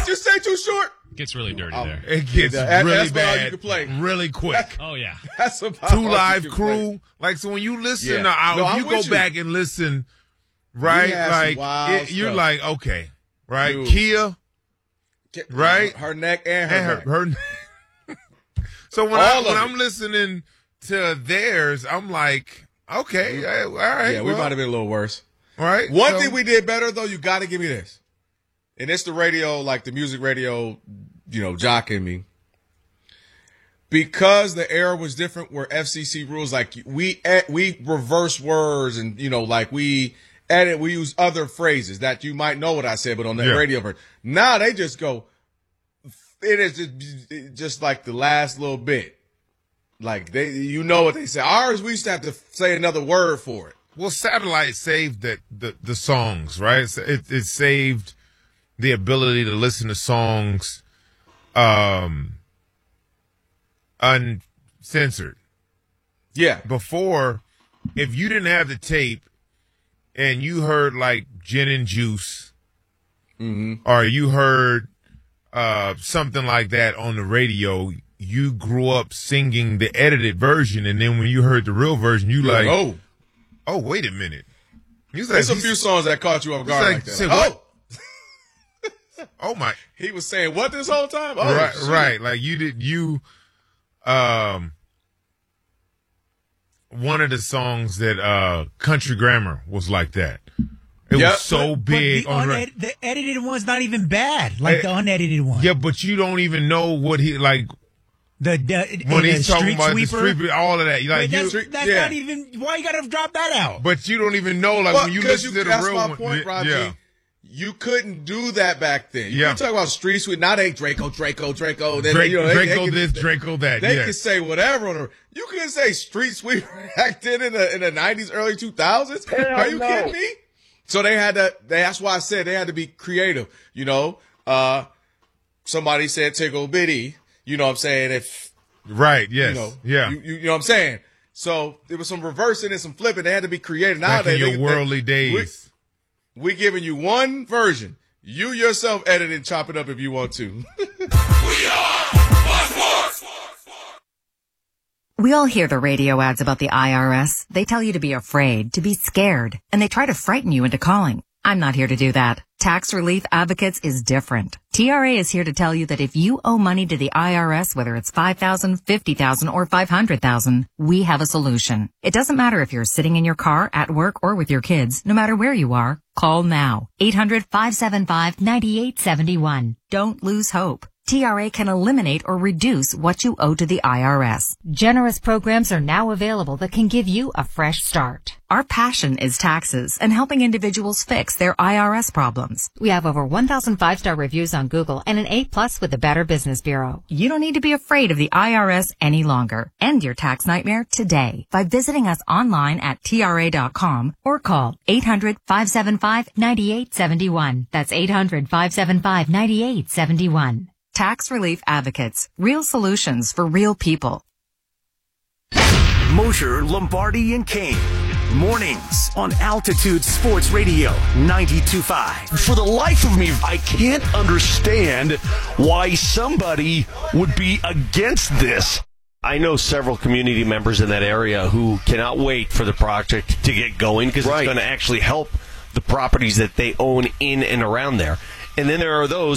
What you say too short? Gets really dirty there. It gets really that's bad about all you can play. really quick. Oh, yeah. That's about Two all you Live can Crew. play. Like, so when you listen Yeah. if you go back and listen, right, had some like, wild you're stuff. like, okay, right? Dude. Kia, right? Her neck and her neck. her So when All of it. I'm listening to theirs, I'm like, okay, all right. Yeah, we might have been a little worse. All right. One thing we did better, though, you got to give me this. And it's the radio, like the music radio, jock in me. Because the era was different where FCC rules, like we reverse words and, like we edit, we use other phrases that you might know what I said, but on the radio version. Now they just go, it is just like the last little bit. Like what they say. Ours, we used to have to say another word for it. Well, satellite saved the songs, right? It saved the ability to listen to songs uncensored. Yeah. Before, if you didn't have the tape and you heard like Gin and Juice, or you heard something like that on the radio, you grew up singing the edited version, and then when you heard the real version, you like, oh, wait a minute. There's a few songs that caught you off guard like that. Said, what? Oh my! He was saying what this whole time? Oh, right. Like one of the songs that Country Grammar was like that. It was so big on the edited one's not even bad, like the unedited one. Yeah, but you don't even know what he like. When he's talking about the street, all of that. Like, that's not even. Why you gotta drop that out? But you don't even know, like, when you listen to the real one. That's my point, Rob. You couldn't do that back then. You can talk about street sweet. Now they Draco. Then, Draco this, Draco that. They can say whatever on her. You couldn't say street sweet back then in the 90s, early 2000s. Are you kidding me? So they had to. That's why I said they had to be creative. Somebody said tickle bitty. You know what I'm saying? Right. Yes. You know what I'm saying? So there was some reversing and some flipping. They had to be creative. Nowadays, back in your worldly days. We giving you one version. You yourself edit and chop it up if you want to. We all hear the radio ads about the IRS. They tell you to be afraid, to be scared, and they try to frighten you into calling. I'm not here to do that. Tax Relief Advocates is different. TRA is here to tell you that if you owe money to the IRS, whether it's $5,000, $50,000, or $500,000, we have a solution. It doesn't matter if you're sitting in your car, at work, or with your kids. No matter where you are, call now. 800-575-9871. Don't lose hope. TRA can eliminate or reduce what you owe to the IRS. Generous programs are now available that can give you a fresh start. Our passion is taxes and helping individuals fix their IRS problems. We have over 1,000 5-star reviews on Google and an A+ with the Better Business Bureau. You don't need to be afraid of the IRS any longer. End your tax nightmare today by visiting us online at TRA.com or call 800-575-9871. That's 800-575-9871. Tax Relief Advocates. Real solutions for real people. Mosher, Lombardi, and Kane. Mornings on Altitude Sports Radio 92.5. For the life of me, I can't understand why somebody would be against this. I know several community members in that area who cannot wait for the project to get going because it's going to actually help the properties that they own in and around there. And then there are those